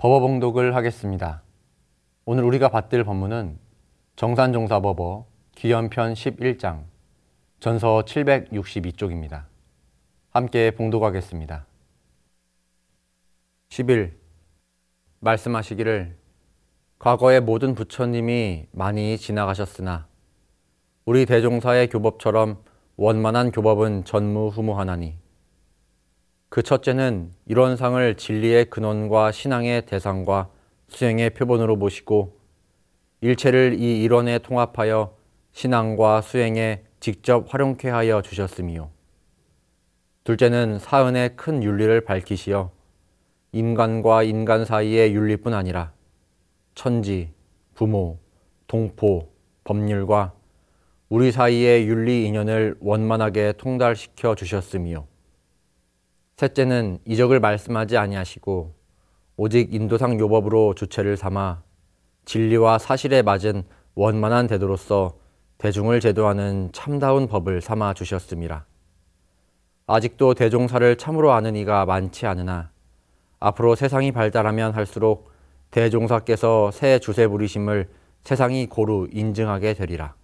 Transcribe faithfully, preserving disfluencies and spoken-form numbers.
법어봉독을 하겠습니다. 오늘 우리가 받들 법문은 정산종사법어 기연편 십일 장 전서 칠백육십이 쪽입니다. 함께 봉독하겠습니다. 십일. 말씀하시기를 과거의 모든 부처님이 많이 지나가셨으나 우리 대종사의 교법처럼 원만한 교법은 전무후무하나니 그 첫째는 이론상을 진리의 근원과 신앙의 대상과 수행의 표본으로 보시고 일체를 이 이론에 통합하여 신앙과 수행에 직접 활용케 하여 주셨음이요. 둘째는 사은의 큰 윤리를 밝히시어 인간과 인간 사이의 윤리뿐 아니라 천지, 부모, 동포, 법률과 우리 사이의 윤리 인연을 원만하게 통달시켜 주셨음이요. 셋째는 이적을 말씀하지 아니하시고 오직 인도상 요법으로 주체를 삼아 진리와 사실에 맞은 원만한 대도로서 대중을 제도하는 참다운 법을 삼아 주셨음이라. 아직도 대종사를 참으로 아는 이가 많지 않으나 앞으로 세상이 발달하면 할수록 대종사께서 새 주세 부리심을 세상이 고루 인증하게 되리라.